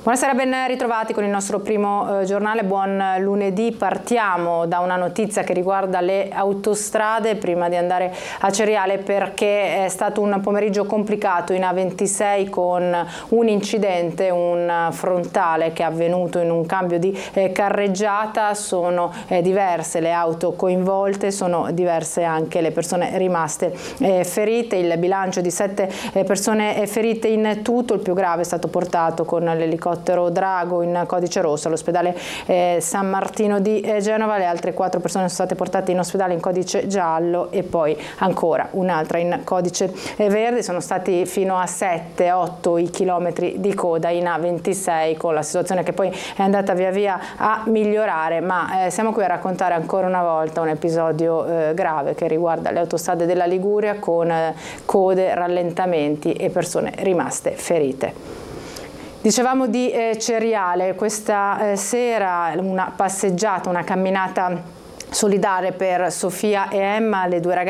Buonasera, ben ritrovati con il nostro primo giornale. Buon lunedì. Partiamo da una notizia che riguarda le autostrade prima di andare a Ceriale, perché è stato un pomeriggio complicato in A26 con un incidente, un frontale che è avvenuto in un cambio di carreggiata. Sono diverse le auto coinvolte, sono diverse anche le persone rimaste ferite. Il bilancio di 7 persone ferite in tutto. Il più grave è stato portato con l'elicottero Drago in codice rosso all'ospedale San Martino di Genova. Le altre 4 persone sono state portate in ospedale in codice giallo e poi ancora un'altra in codice verde. Sono stati fino a 7-8 i chilometri di coda in A26, con la situazione che poi è andata via via a migliorare, ma siamo qui a raccontare ancora una volta un episodio grave che riguarda le autostrade della Liguria, con code, rallentamenti e persone rimaste ferite. Dicevamo di Ceriale, questa sera una passeggiata, una camminata solidale per Sofia e Emma, le due ragazze